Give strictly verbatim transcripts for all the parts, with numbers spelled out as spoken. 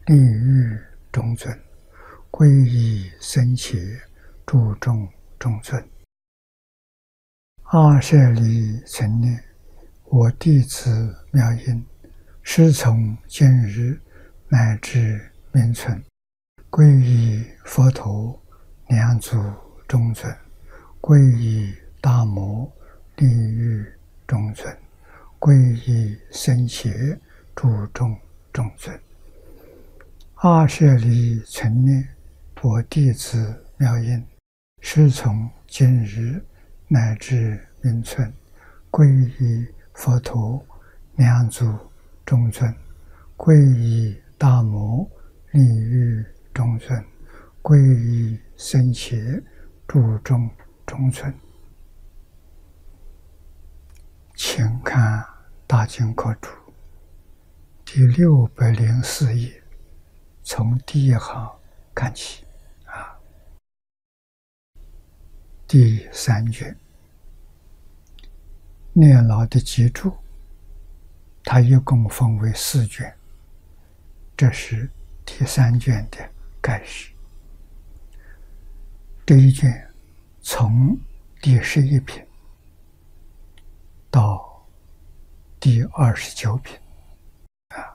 利欲中尊，皈依僧伽，注重中尊。阿舍利存念，我弟子妙音，师从今日乃至明存，皈依佛陀，两足中尊，皈依大摩，利欲中尊，皈依僧伽，注重中尊。阿舍利存念，我弟子妙音，师从今日乃至明存，皈依佛陀，两足中尊，皈依大摩，利欲中尊，皈依僧伽，注重中尊。请看大经科注第六百零四页，从第一行看起啊，第三卷念老的集注，它一共分为四卷，这是第三卷的开始。这一卷从第十一品到第二十九品啊，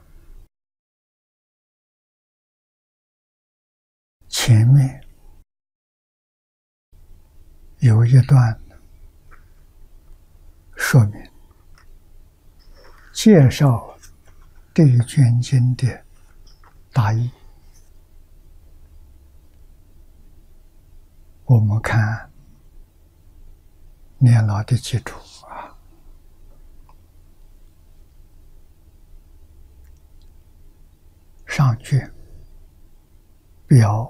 前面有一段说明介绍这一卷经的大意。我们看念老的记住啊，上卷表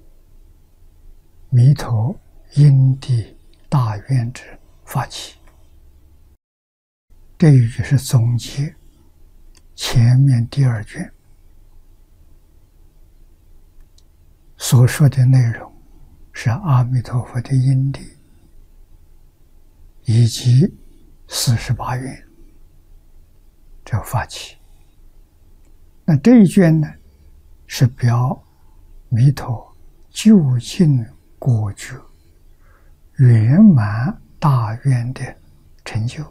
弥陀因地大愿者发起，这一句是总结前面第二卷所说的内容，是阿弥陀佛的因地以及四十八愿这发起。那这一卷呢，是表弥陀究竟果觉圆满大愿的成就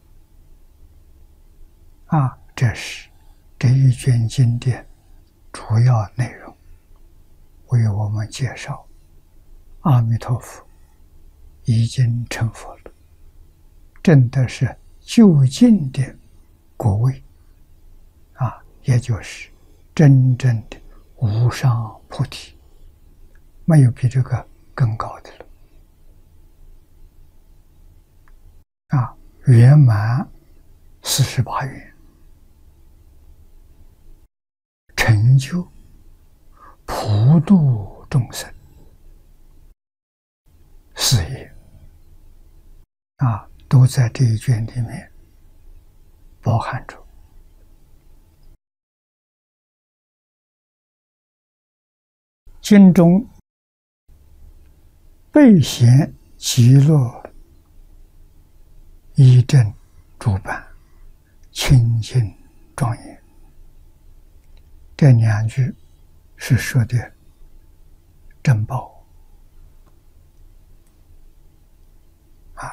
啊，这是这一卷经的主要内容，为我们介绍阿弥陀佛已经成佛了，证的是究竟的果位啊，也就是真正的无上菩提，没有比这个更高的了啊！圆满四十八愿，成就普度众生事业啊，都在这一卷里面包含着。经中备显极乐一正主板，清净庄严，这两句是说的珍宝啊，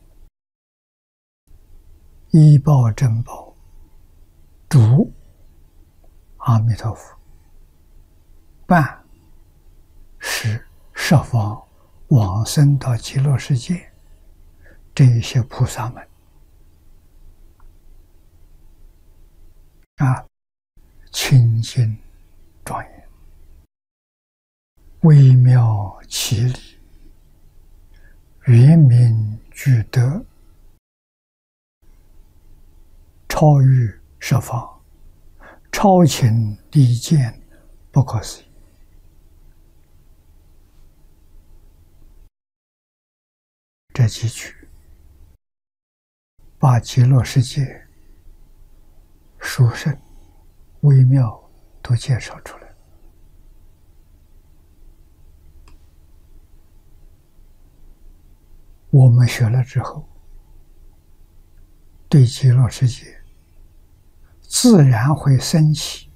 依报珍宝，主阿弥陀佛，伴是十方往生到极乐世界这一些菩萨们啊，清净庄严，微妙其理，圆明具德，超越十方，超情离见，不可思议。这几句把极乐世界殊胜微妙都介绍出来。我们学了之后，对极乐世界自然会升起